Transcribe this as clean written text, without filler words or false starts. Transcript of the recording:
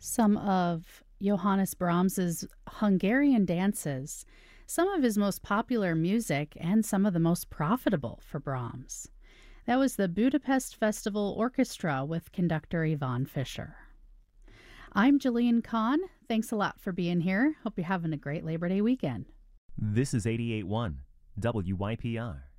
some of Johannes Brahms's Hungarian dances, some of his most popular music, and some of the most profitable for Brahms. That was the Budapest Festival Orchestra with conductor Yvonne Fisher. I'm Jillian Kahn. Thanks a lot for being here. Hope you're having a great Labor Day weekend. This is 88.1 WYPR.